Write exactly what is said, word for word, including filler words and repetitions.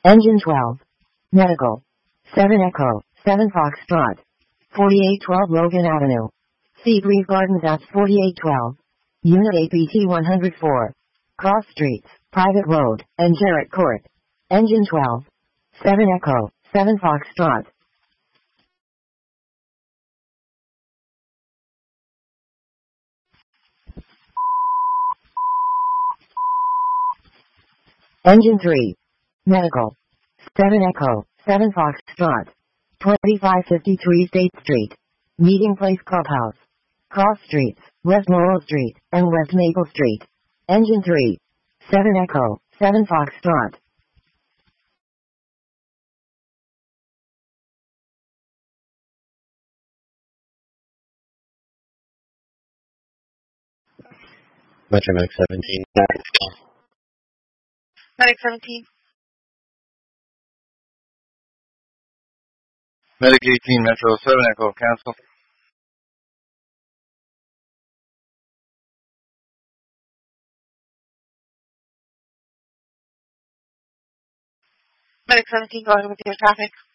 Engine twelve. Medical. seven Echo, seven Foxtrot. forty-eight twelve Logan Avenue. Seagrave Gardens at forty-eight twelve. Unit A P T one oh four. Cross Streets, Private Road, and Jarrett Court. Engine twelve. seven Echo, seven Foxtrot. Engine three. Medical. seven Echo, seven Foxtrot. twenty-five fifty-three State Street. Meeting Place Clubhouse. Cross Streets, West Laurel Street, and West Maple Street. Engine three. seven Echo, seven Foxtrot. Metro Medic seventeen. Medic seventeen. Medic eighteen, Metro seven Echo, cancel. Medic seventeen, go ahead with your traffic.